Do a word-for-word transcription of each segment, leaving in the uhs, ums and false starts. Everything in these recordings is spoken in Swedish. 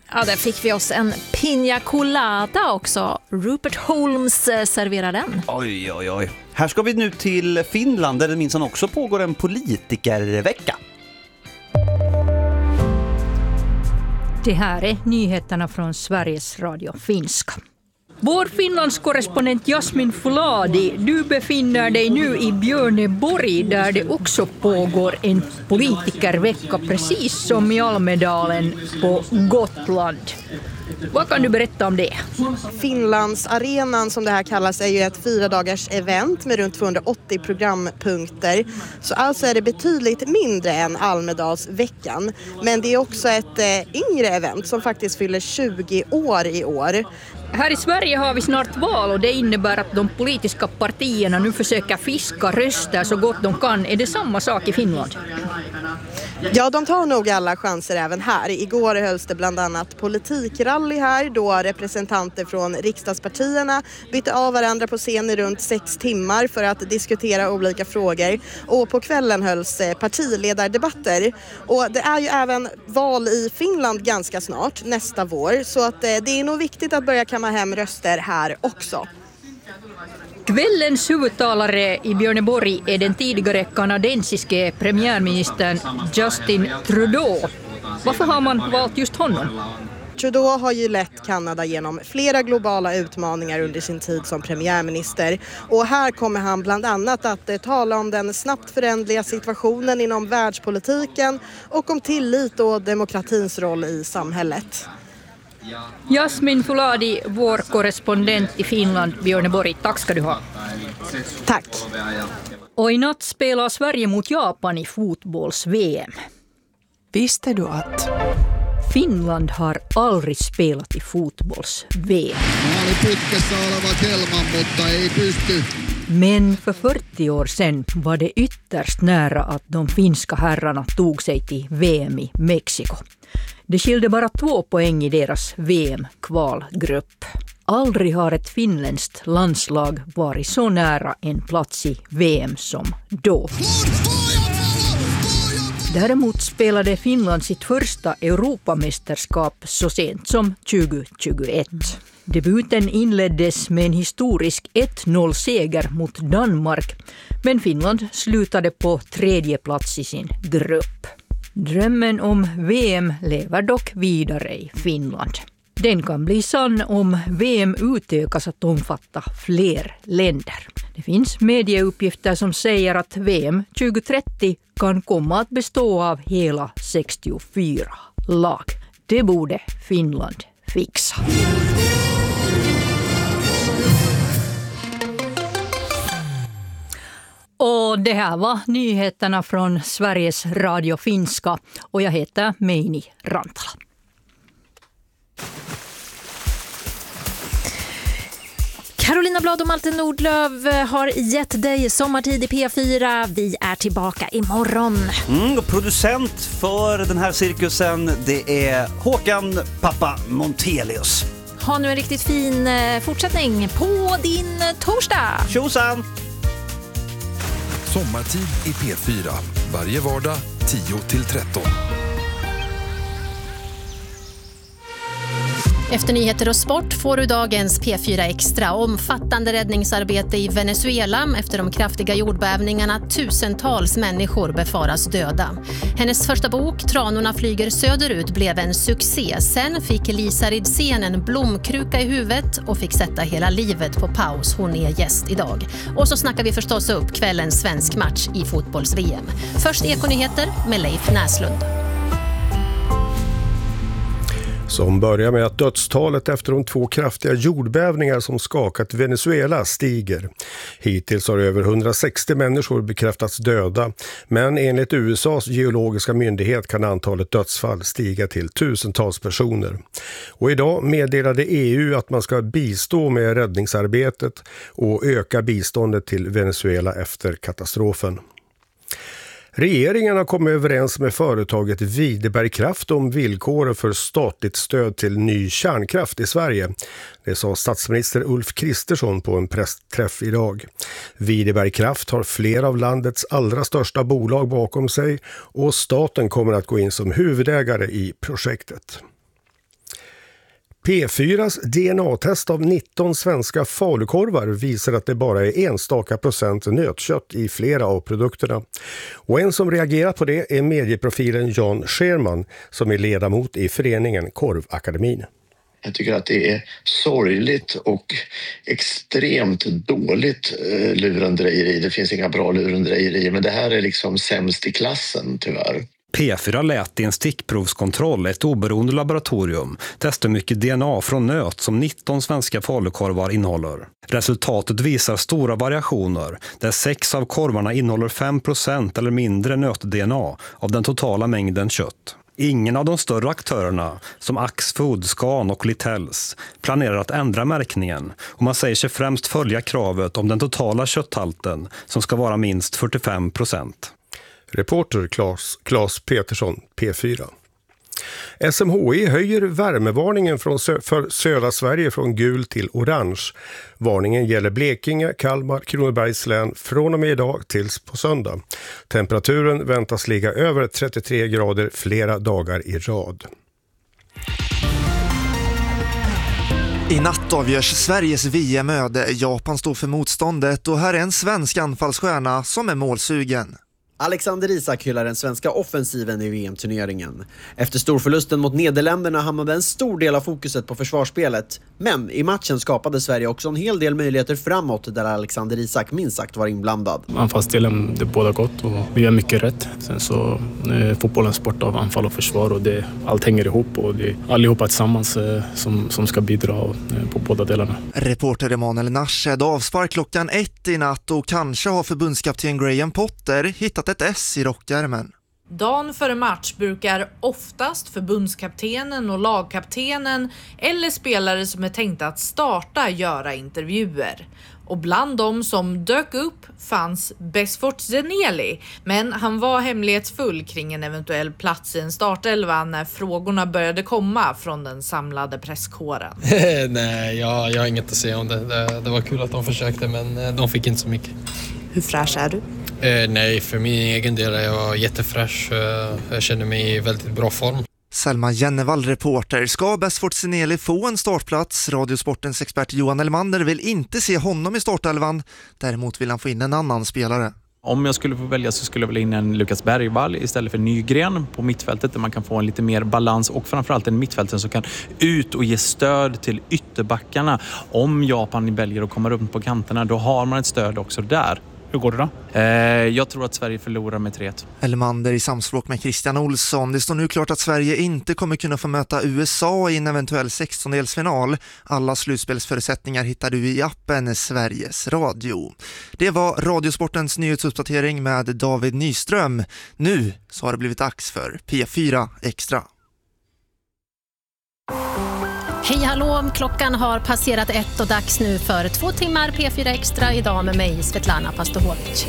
Ja, där fick vi oss en piña colada också. Rupert Holmes serverar den. Oj, oj, oj. Här ska vi nu till Finland där det minsann också pågår en politikervecka. Det här är nyheterna från Sveriges Radio Finska. Vår Finlandskorrespondent Jasmin Fuladi, du befinner dig nu i Björneborg där det också pågår en politikervecka precis som i Almedalen på Gotland. Vad kan du berätta om det? Finlandsarenan som det här kallas är ju ett fyra dagars event med runt tvåhundraåttio programpunkter. Så alltså är det betydligt mindre än Almedalsveckan. Men det är också ett eh, yngre event som faktiskt fyller tjugo år i år. Här i Sverige har vi snart val och det innebär att de politiska partierna nu försöker fiska röster så gott de kan. Är det samma sak i Finland? Ja, de tar nog alla chanser även här. Igår hölls det bland annat politikrally här då representanter från riksdagspartierna bytte av varandra på scen i runt sex timmar för att diskutera olika frågor. Och på kvällen hölls partiledardebatter. Och det är ju även val i Finland ganska snart, nästa vår. Så att det är nog viktigt att börja kamma hem röster här också. Kvällens huvudtalare i Björneborg är den tidigare kanadensiske premiärministern Justin Trudeau. Varför har man valt just honom? Trudeau har ju lett Kanada genom flera globala utmaningar under sin tid som premiärminister. Och här kommer han bland annat att eh, tala om den snabbt förändliga situationen inom världspolitiken och om tillit och demokratins roll i samhället. Jasmin Fuladi, vår korrespondent i Finland, Björneborg. Tack ska du ha. Tack. Och i natt spelar Sverige mot Japan i fotbolls-V M. Visste du att Finland har aldrig spelat i fotbolls-V M. Maaliputkessa oleva Kelman, mutta ei pysty. Men för fyrtio år sedan var det ytterst nära att de finska herrarna tog sig till V M i Mexiko. Det skilde bara två poäng i deras V M-kvalgrupp. Aldrig har ett finländskt landslag varit så nära en plats i V M som då. Däremot spelade Finland sitt första Europamästerskap så sent som tjugohundratjugoett. Debuten inleddes med en historisk ett noll-seger mot Danmark, men Finland slutade på tredje plats i sin grupp. Drömmen om V M lever dock vidare i Finland. Den kan bli sann om V M utökas att omfatta fler länder. Det finns medieuppgifter som säger att V M tjugohundratrettio kan komma att bestå av hela sextiofyra lag. Det borde Finland fixa. Och det här var nyheterna från Sveriges Radio Finska och jag heter Meini Rantala. Carolina Blad och Malte Nordlöf har gett dig sommartid i P fyra. Vi är tillbaka imorgon. Mm, och producent för den här cirkusen, det är Håkan Pappa Montelius. Ha nu en riktigt fin fortsättning på din torsdag. Tjosan! Sommartid i P fyra. Varje vardag tio till tretton. Efter nyheter och sport får du dagens P fyra Extra. Omfattande räddningsarbete i Venezuela efter de kraftiga jordbävningarna. Tusentals människor befaras döda. Hennes första bok, Tranorna flyger söderut, blev en succé. Sen fick Lisa Ridsén en blomkruka i huvudet och fick sätta hela livet på paus. Hon är gäst idag. Och så snackar vi förstås upp kvällens svensk match i fotbolls-V M. Först Ekonyheter med Leif Näslund. Som börjar med att dödstalet efter de två kraftiga jordbävningar som skakat Venezuela stiger. Hittills har över hundrasextio människor bekräftats döda, men enligt U S A:s geologiska myndighet kan antalet dödsfall stiga till tusentals personer. Och idag meddelade E U att man ska bistå med räddningsarbetet och öka biståndet till Venezuela efter katastrofen. Regeringen har kommit överens med företaget Videbergkraft om villkoren för statligt stöd till ny kärnkraft i Sverige. Det sa statsminister Ulf Kristersson på en pressträff idag. Videbergkraft har flera av landets allra största bolag bakom sig och staten kommer att gå in som huvudägare i projektet. P fyras D N A-test av nitton svenska falukorvar visar att det bara är enstaka procent nötkött i flera av produkterna. Och en som reagerar på det är medieprofilen Jan Scherman som är ledamot i föreningen Korvakademin. Jag tycker att det är sorgligt och extremt dåligt eh, lurendrejeri. Det finns inga bra lurendrejeri, men det här är liksom sämst i klassen tyvärr. P fyra lät i en stickprovskontroll ett oberoende laboratorium testa mycket D N A från nöt som nitton svenska falukorvar innehåller. Resultatet visar stora variationer där sex av korvarna innehåller fem procent eller mindre nöt-D N A av den totala mängden kött. Ingen av de större aktörerna som Axfood, Scan och Littells planerar att ändra märkningen och man säger sig främst följa kravet om den totala kötthalten som ska vara minst fyrtiofem procent. Reporter Claes, Claes Petersson, P fyra. S M H I höjer värmevarningen från sö- för södra Sverige från gul till orange. Varningen gäller Blekinge, Kalmar, Kronobergs län från och med idag tills på söndag. Temperaturen väntas ligga över trettiotre grader flera dagar i rad. I natt avgörs Sveriges V M-öde. Japan står för motståndet och här är en svensk anfallsstjärna som är målsugen. Alexander Isak hyllar den svenska offensiven i V M-turneringen. Efter storförlusten mot Nederländerna hamnade en stor del av fokuset på försvarsspelet. Men i matchen skapade Sverige också en hel del möjligheter framåt där Alexander Isak minst sagt var inblandad. Anfallsdelen, det båda gott och vi gör mycket rätt. Sen så är fotbollen sport av anfall och försvar och det, allt hänger ihop och det är allihopa tillsammans eh, som, som ska bidra eh, på båda delarna. Reporter Emanuel Narshed avspark klockan ett i natt och kanske har förbundskapten Graham Potter hittat ett S i rockärmen. Dagen före match brukar oftast förbundskaptenen och lagkaptenen eller spelare som är tänkta att starta göra intervjuer. Och bland dem som dök upp fanns Besfort Zeneli, men han var hemlighetsfull kring en eventuell plats i en startelva när frågorna började komma från den samlade presskåren. Nej, jag, jag har inget att säga om det. det. Det var kul att de försökte, men de fick inte så mycket. Hur fräsch är du? Eh, nej, för min egen del är jag jättefräsch. Jag känner mig i väldigt bra form. Selma Jennevall, reporter. Ska Besfort Zeneli få en startplats? Radiosportens expert Johan Elmander vill inte se honom i startelvan. Däremot vill han få in en annan spelare. Om jag skulle få välja så skulle jag vilja in en Lukas Bergvall istället för Nygren på mittfältet där man kan få en lite mer balans och framförallt en mittfältare som kan ut och ge stöd till ytterbackarna. Om Japan väljer att komma runt på kanterna, då har man ett stöd också där. Hur går det då? Eh, jag tror att Sverige förlorar med tre ett. Elmander i samspråk med Christian Olsson. Det står nu klart att Sverige inte kommer kunna få möta U S A i en eventuell sextondelsfinal. Alla slutspelsförutsättningar hittar du i appen Sveriges Radio. Det var Radiosportens nyhetsuppdatering med David Nyström. Nu så har det blivit dags för P fyra Extra. Hej hallå, klockan har passerat ett och dags nu för två timmar P fyra Extra idag med mig Svetlana Pastohovic.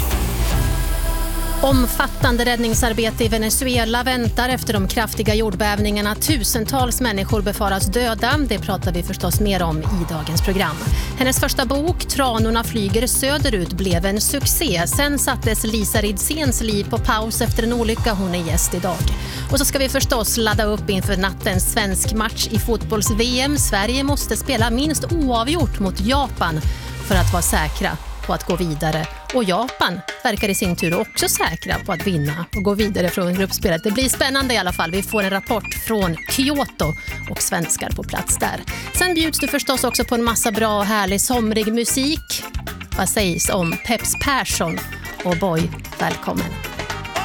Omfattande räddningsarbete i Venezuela väntar efter de kraftiga jordbävningarna. Tusentals människor befaras döda. Det pratar vi förstås mer om i dagens program. Hennes första bok, Tranorna flyger söderut, blev en succé. Sen sattes Lisa Ridsens liv på paus efter en olycka. Hon är gäst idag. Och så ska vi förstås ladda upp inför nattens svensk match i fotbolls-V M. Sverige måste spela minst oavgjort mot Japan för att vara säkra på att gå vidare. Och Japan verkar i sin tur också säkra på att vinna och gå vidare från gruppspelet. Det blir spännande i alla fall. Vi får en rapport från Kyoto och svenskar på plats där. Sen bjuds du förstås också på en massa bra och härlig somrig musik. Vad sägs om Peps Persson? Och boy, välkommen.